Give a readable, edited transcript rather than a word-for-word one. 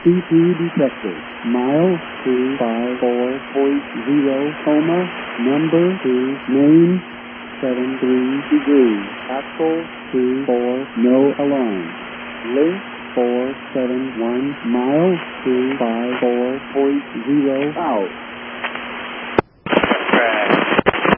C2 detected. Mile 254.0, coma, number 2, main, 73 degrees. Axle 24, no alarm. Link 471, mile 254.0 out. Crash.